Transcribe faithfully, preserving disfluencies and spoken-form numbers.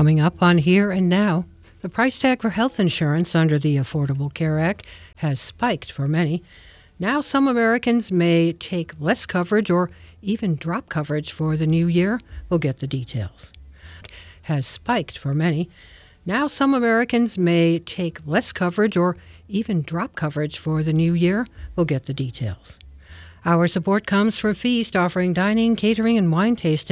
Coming up on Here and Now, the price tag for health insurance under the Affordable Care Act has spiked for many. Now some Americans may take less coverage or even drop coverage for the new year. We'll get the details. Has spiked for many. Now some Americans may take less coverage or even drop coverage for the new year. We'll get the details. Our support comes from Feast, offering dining, catering, and wine tasting